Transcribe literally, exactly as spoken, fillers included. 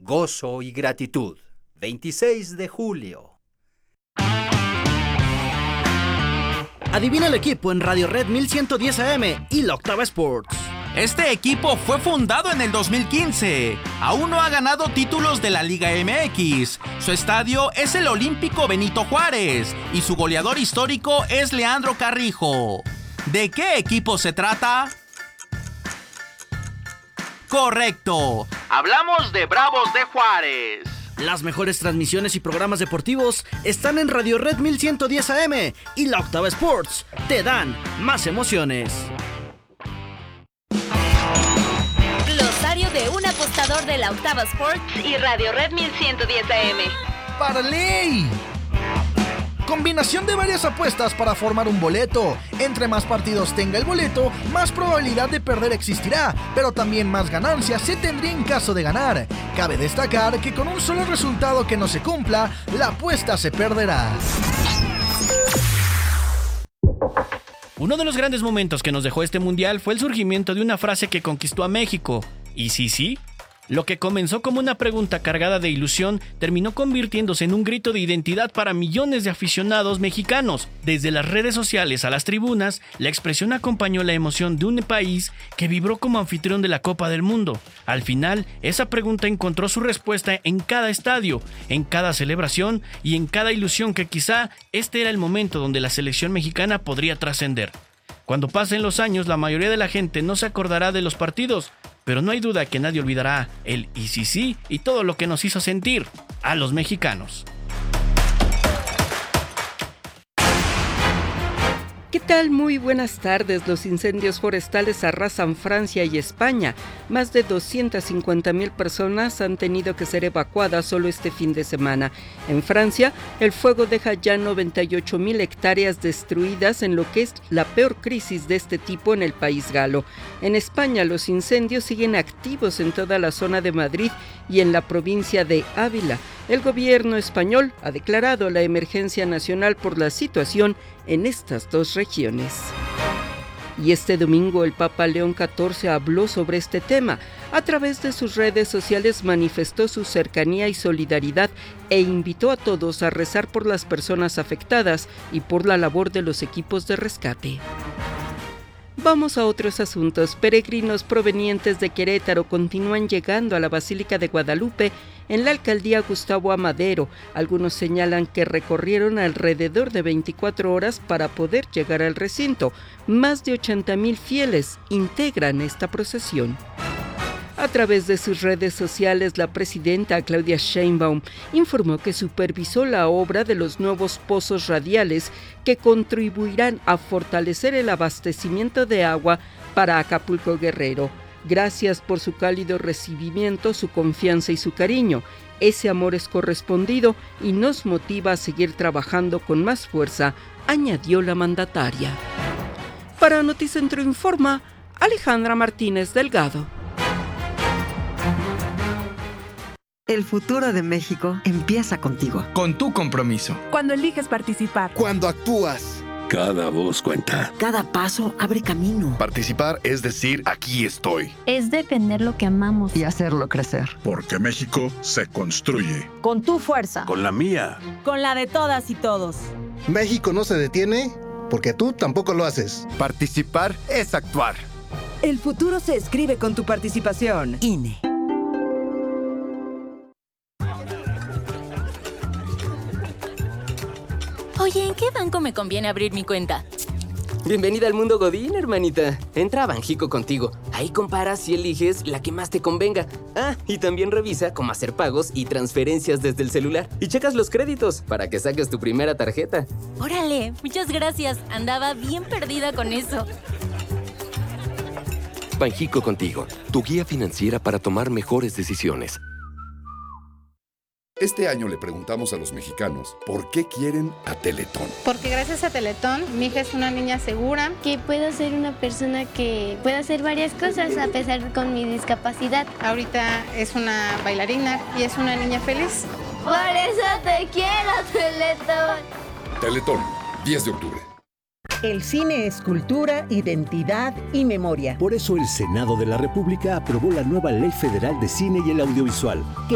gozo y gratitud. veintiséis de julio. Adivina el equipo en Radio Red mil ciento diez A M y la Octava Sports. Este equipo fue fundado en el dos mil quince. Aún no ha ganado títulos de la Liga M X. Su estadio es el Olímpico Benito Juárez y su goleador histórico es Leandro Carrijo. ¿De qué equipo se trata? Correcto. Hablamos de Bravos de Juárez. Las mejores transmisiones y programas deportivos están en Radio Red mil ciento diez A M y la Octava Sports. Te dan más emociones. Glosario de un apostador de la Octava Sports y Radio Red mil ciento diez A M. ¡Parley! Combinación de varias apuestas para formar un boleto. Entre más partidos tenga el boleto, más probabilidad de perder existirá, pero también más ganancias se tendría en caso de ganar. Cabe destacar que con un solo resultado que no se cumpla, la apuesta se perderá. Uno de los grandes momentos que nos dejó este mundial fue el surgimiento de una frase que conquistó a México. ¿Y sí, sí? Lo que comenzó como una pregunta cargada de ilusión terminó convirtiéndose en un grito de identidad para millones de aficionados mexicanos. Desde las redes sociales a las tribunas, la expresión acompañó la emoción de un país que vibró como anfitrión de la Copa del Mundo. Al final, esa pregunta encontró su respuesta en cada estadio, en cada celebración y en cada ilusión que quizá este era el momento donde la selección mexicana podría trascender. Cuando pasen los años, la mayoría de la gente no se acordará de los partidos, pero no hay duda que nadie olvidará el y sí sí y todo lo que nos hizo sentir a los mexicanos. ¿Qué tal? Muy buenas tardes. Los incendios forestales arrasan Francia y España. Más de doscientas cincuenta mil personas han tenido que ser evacuadas solo este fin de semana. En Francia, el fuego deja ya noventa y ocho mil hectáreas destruidas en lo que es la peor crisis de este tipo en el país galo. En España, los incendios siguen activos en toda la zona de Madrid y en la provincia de Ávila. El gobierno español ha declarado la emergencia nacional por la situación en estas dos regiones. Y este domingo el Papa León catorce habló sobre este tema. A través de sus redes sociales manifestó su cercanía y solidaridad e invitó a todos a rezar por las personas afectadas y por la labor de los equipos de rescate. Vamos a otros asuntos. Peregrinos provenientes de Querétaro continúan llegando a la Basílica de Guadalupe en la alcaldía Gustavo Amadero. Algunos señalan que recorrieron alrededor de veinticuatro horas para poder llegar al recinto. Más de ochenta mil fieles integran esta procesión. A través de sus redes sociales, la presidenta Claudia Sheinbaum informó que supervisó la obra de los nuevos pozos radiales que contribuirán a fortalecer el abastecimiento de agua para Acapulco Guerrero. Gracias por su cálido recibimiento, su confianza y su cariño. Ese amor es correspondido y nos motiva a seguir trabajando con más fuerza, añadió la mandataria. Para Noticentro Informa, Alejandra Martínez Delgado. El futuro de México empieza contigo. Con tu compromiso. Cuando eliges participar. Cuando actúas. Cada voz cuenta. Cada paso abre camino. Participar es decir, aquí estoy. Es defender lo que amamos. Y hacerlo crecer. Porque México se construye. Con tu fuerza. Con la mía. Con la de todas y todos. México no se detiene porque tú tampoco lo haces. Participar es actuar. El futuro se escribe con tu participación. I N E. Oye, ¿en qué banco me conviene abrir mi cuenta? Bienvenida al mundo Godín, hermanita. Entra a Banjico contigo. Ahí comparas y eliges la que más te convenga. Ah, y también revisa cómo hacer pagos y transferencias desde el celular. Y checas los créditos para que saques tu primera tarjeta. Órale, muchas gracias. Andaba bien perdida con eso. Banjico contigo, tu guía financiera para tomar mejores decisiones. Este año le preguntamos a los mexicanos por qué quieren a Teletón. Porque gracias a Teletón, mi hija es una niña segura. Que puedo ser una persona que pueda hacer varias cosas a pesar con mi discapacidad. Ahorita es una bailarina y es una niña feliz. Por eso te quiero, Teletón. Teletón, diez de octubre. El cine es cultura, identidad y memoria. Por eso el Senado de la República aprobó la nueva Ley Federal de Cine y el Audiovisual, que